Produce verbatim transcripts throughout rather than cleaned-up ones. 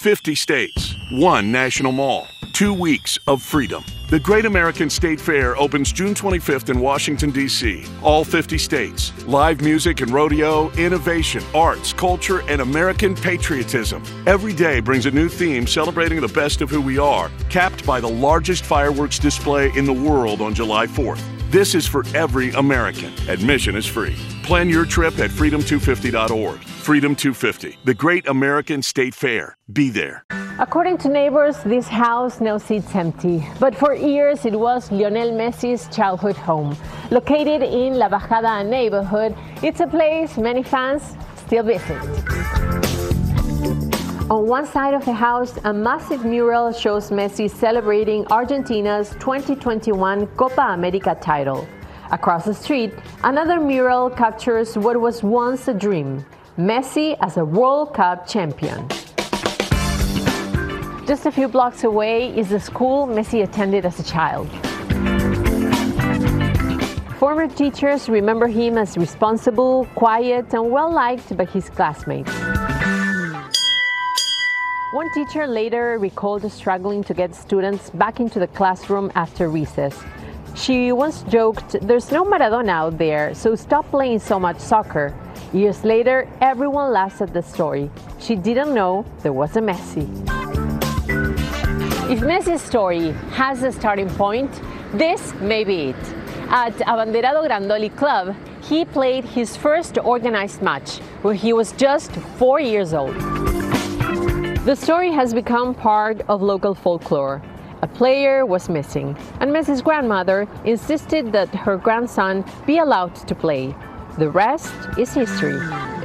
fifty states, one national mall, two weeks of freedom. The Great American State Fair opens June twenty-fifth in Washington, D C All fifty states. Live music and rodeo, innovation, arts, culture, and American patriotism. Every day brings a new theme celebrating the best of who we are, capped by the largest fireworks display in the world on July fourth. This is for every American. Admission is free. Plan your trip at freedom two fifty dot org. Freedom two fifty, the Great American State Fair. Be there. According to neighbors, this house now sits empty. But for years, it was Lionel Messi's childhood home. Located in La Bajada neighborhood, it's a place many fans still visit. On one side of the house, a massive mural shows Messi celebrating Argentina's twenty twenty-one Copa America title. Across the street, another mural captures what was once a dream, Messi as a World Cup champion. Just a few blocks away is the school Messi attended as a child. Former teachers remember him as responsible, quiet, and well-liked by his classmates. One teacher later recalled struggling to get students back into the classroom after recess. She once joked, "There's no Maradona out there, so stop playing so much soccer." Years later, everyone laughs at the story. She didn't know there was a Messi. If Messi's story has a starting point, this may be it. At Abanderado Grandoli Club, he played his first organized match when he was just four years old. The story has become part of local folklore. A player was missing, and Messi's grandmother insisted that her grandson be allowed to play. The rest is history.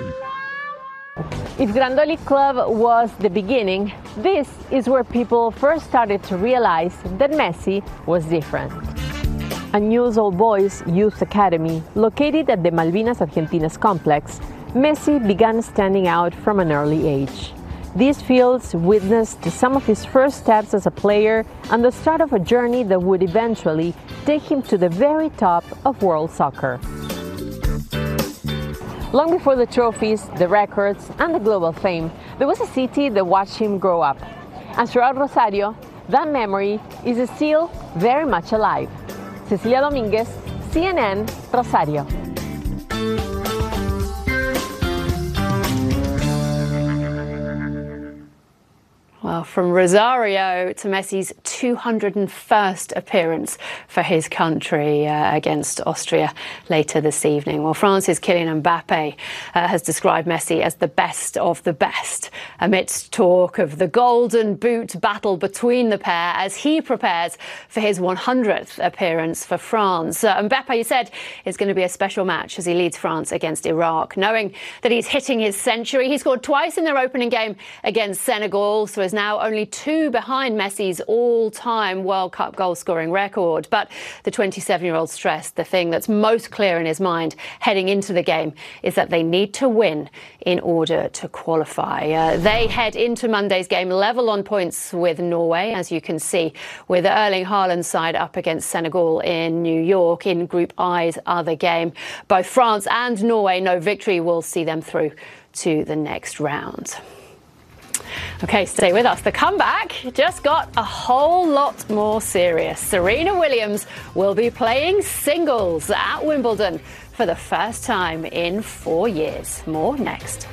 If Grandoli Club was the beginning, this is where people first started to realize that Messi was different. A Newell's Old Boys Youth Academy, located at the Malvinas Argentinas complex, Messi began standing out from an early age. These fields witnessed some of his first steps as a player and the start of a journey that would eventually take him to the very top of world soccer. Long before the trophies, the records, and the global fame, there was a city that watched him grow up. And throughout Rosario, that memory is still very much alive. Cecilia Dominguez, C N N, Rosario. Well, from Rosario to Messi's two hundred first appearance for his country uh, against Austria later this evening. Well, France's Kylian Mbappe uh, has described Messi as the best of the best amidst talk of the golden boot battle between the pair as he prepares for his one hundredth appearance for France. Uh, Mbappe, you said, is going to be a special match as he leads France against Iraq. Knowing that he's hitting his century, he scored twice in their opening game against Senegal, so is now only two behind Messi's all-time World Cup goal-scoring record. But the twenty-seven-year-old stressed the thing that's most clear in his mind heading into the game is that they need to win in order to qualify. Uh, they head into Monday's game level on points with Norway, as you can see, with Erling Haaland's side up against Senegal in New York in Group I's other game. Both France and Norway know victory will see them through to the next round. OK, stay with us. The comeback just got a whole lot more serious. Serena Williams will be playing singles at Wimbledon for the first time in four years. More next.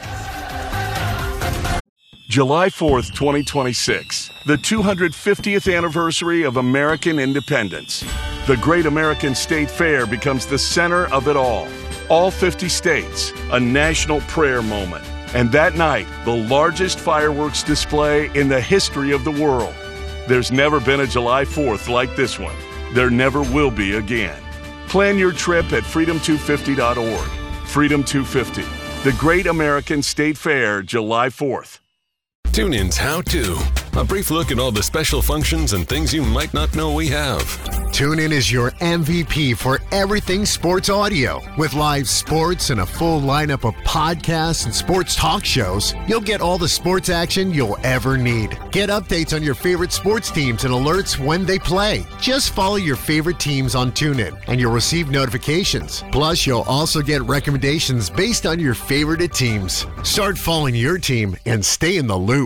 July fourth, twenty twenty-six, the two hundred fiftieth anniversary of American independence. The Great American State Fair becomes the center of it all. All fifty states, a national prayer moment. And that night, the largest fireworks display in the history of the world. There's never been a July fourth like this one. There never will be again. Plan your trip at freedom two fifty dot org. Freedom two fifty, the Great American State Fair, July fourth. TuneIn's How To. A brief look at all the special functions and things you might not know we have. TuneIn is your M V P for everything sports audio. With live sports and a full lineup of podcasts and sports talk shows, you'll get all the sports action you'll ever need. Get updates on your favorite sports teams and alerts when they play. Just follow your favorite teams on TuneIn and you'll receive notifications. Plus, you'll also get recommendations based on your favorite teams. Start following your team and stay in the loop.